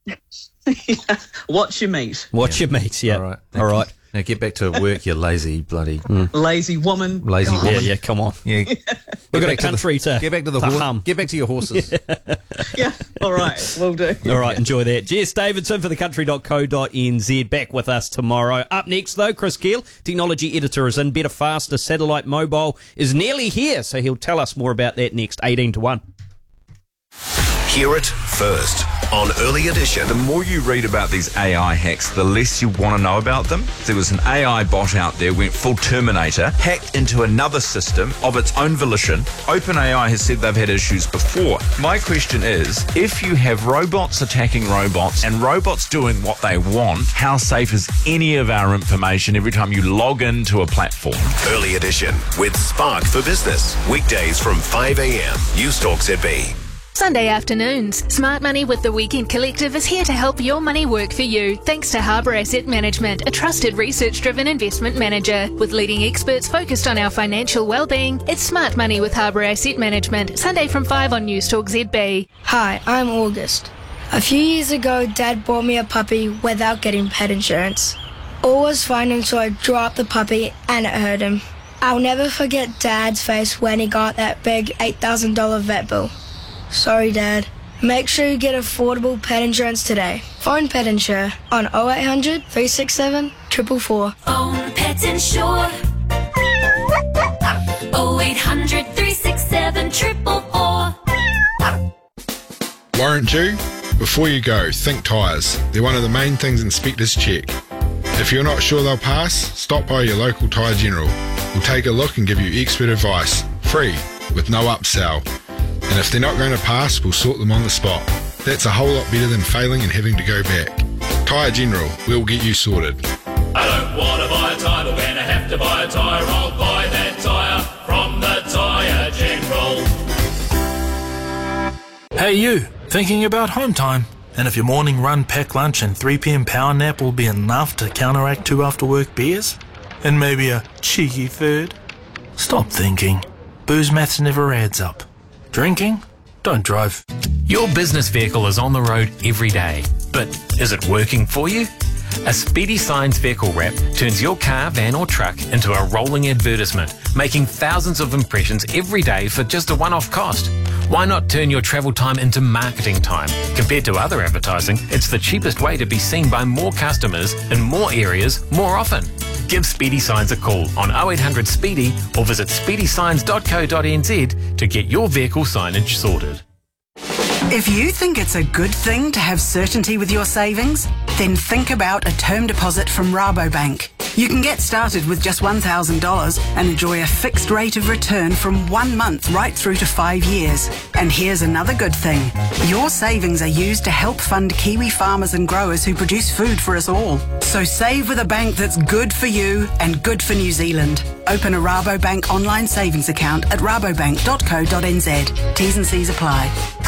Yeah. Watch your meat. Watch your meat, yeah. All right. All right. Now get back to work, you lazy bloody... Lazy woman. Lazy God. woman. Yeah, come on. Yeah. We've got a country to Get back to the to horse. hum. Get back to your horses. Yeah, all right, will do. All right, enjoy that. Jess Davidson for thecountry.co.nz. Back with us tomorrow. Up next, though, Chris Keel, technology editor, is in. Better, faster satellite mobile is nearly here, so he'll tell us more about that next. 18 to 1. Hear it first on Early Edition. The more you read about these AI hacks, the less you want to know about them. There was an AI bot out there, went full Terminator, hacked into another system of its own volition. OpenAI has said they've had issues before. My question is, if you have robots attacking robots and robots doing what they want, how safe is any of our information every time you log into a platform? Early Edition with Spark for Business. Weekdays from 5 a.m. News Talk ZB. Sunday afternoons. Smart Money with the Weekend Collective is here to help your money work for you, thanks to Harbour Asset Management, a trusted research-driven investment manager. With leading experts focused on our financial well-being, it's Smart Money with Harbour Asset Management, Sunday from 5 on News Talk ZB. Hi, I'm August. A few years ago, Dad bought me a puppy without getting pet insurance. All was fine until I dropped the puppy and it hurt him. I'll never forget Dad's face when he got that big $8,000 vet bill. Sorry, Dad. Make sure you get affordable pet insurance today. Phone Pet Insure on 0800 367 444. Phone Pet Insure 0800 367 444. Warrant due? Before you go, think tyres. They're one of the main things inspectors check. If you're not sure they'll pass, stop by your local Tyre General. We'll take a look and give you expert advice, free, with no upsell. And if they're not going to pass, we'll sort them on the spot. That's a whole lot better than failing and having to go back. Tyre General, we'll get you sorted. I don't want to buy a tyre, but when I have to buy a tyre, I'll buy that tyre from the Tyre General. Hey you, thinking about home time? And if your morning run, pack lunch and 3 p.m. power nap will be enough to counteract 2 after-work beers? And maybe a cheeky third? Stop thinking. Booze maths never adds up. Drinking? Don't drive. Your business vehicle is on the road every day, but is it working for you? A Speedy Signs vehicle wrap turns your car, van or truck into a rolling advertisement, making thousands of impressions every day for just a one-off cost. Why not turn your travel time into marketing time? Compared to other advertising, it's the cheapest way to be seen by more customers in more areas more often. Give Speedy Signs a call on 0800 SPEEDY or visit speedysigns.co.nz to get your vehicle signage sorted. If you think it's a good thing to have certainty with your savings, then think about a term deposit from Rabobank. You can get started with just $1,000 and enjoy a fixed rate of return from 1 month right through to 5 years. And here's another good thing. Your savings are used to help fund Kiwi farmers and growers who produce food for us all. So save with a bank that's good for you and good for New Zealand. Open a Rabobank online savings account at rabobank.co.nz. T's and C's apply.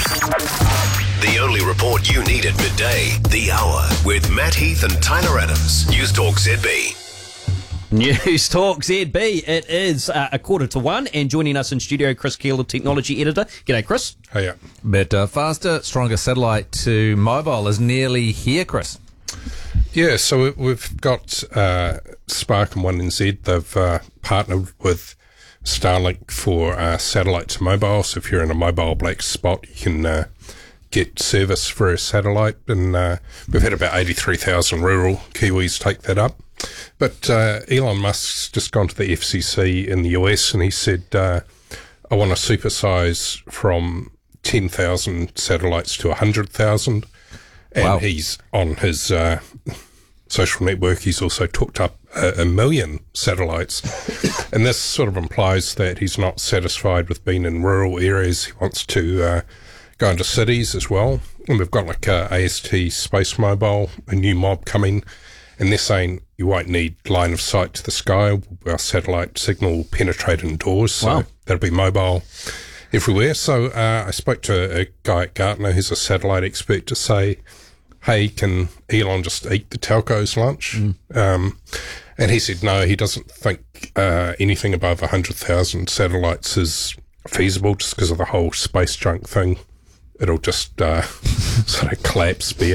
The only report you need at midday, The Hour, with Matt Heath and Tyler Adams. News Talk ZB. News Talk ZB. It is 1:45, and joining us in studio, Chris Keel, the technology editor. G'day, Chris. Hey, But faster, stronger satellite to mobile is nearly here, Chris. Yeah, so we've got Spark and 1NZ. They've partnered with Starlink for satellite to mobile. So if you're in a mobile black spot, you can get service for a satellite. And we've had about 83,000 rural Kiwis take that up. But Elon Musk's just gone to the FCC in the US and he said, I want to supersize from 10,000 satellites to 100,000. And Wow. he's on his social network, he's also talked up a million satellites. And this sort of implies that he's not satisfied with being in rural areas. He wants to go into cities as well. And we've got like AST Space Mobile, a new mob coming. And they're saying you won't need line of sight to the sky. Our satellite signal will penetrate indoors. So Wow. that'll be mobile everywhere. So I spoke to a guy at Gartner who's a satellite expert to say, hey, can Elon just eat the telco's lunch? And he said no, he doesn't think anything above 100,000 satellites is feasible just because of the whole space junk thing. It'll just sort of collapse, be